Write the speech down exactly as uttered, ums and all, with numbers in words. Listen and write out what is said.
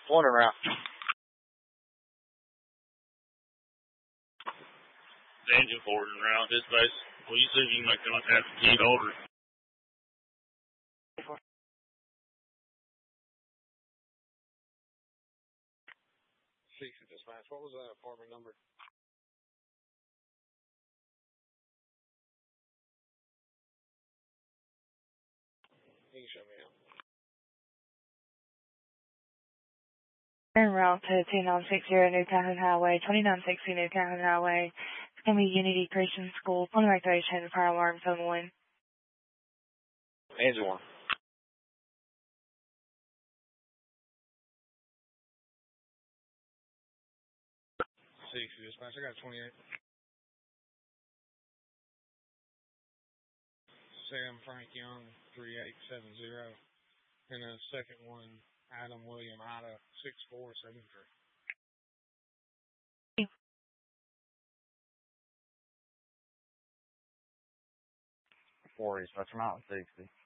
One around. The engine forward and around this base. Will you see if you can make contact with the key holder? sixty dispatch. What was that apartment number? You can show me out. Turn route to two nine six zero New Calhoun Highway, twenty-nine sixty New Calhoun Highway. It's going to be Unity Christian School. Point back to H fire alarm, zone one. Engine one. sixty dispatch. I got twenty-eight. Sam Frank Young, three eight seven zero. And the second one, Adam William Ida, six four seven three. Four dispatch. I'm out sixty.